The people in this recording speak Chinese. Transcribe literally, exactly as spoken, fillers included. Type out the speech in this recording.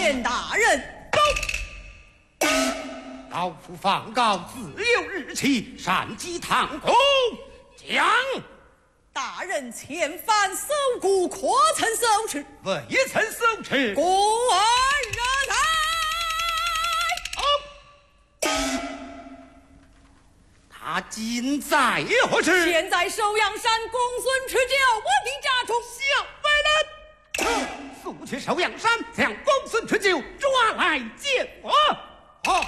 见大人。 走。老夫放告自有日期，上击堂空，将大人前番搜谷，可曾搜持？ 未曾搜持。 公安人来。 他今在何处？ 现在寿阳山公孙持教我的家中。 小白人，速去寿阳山。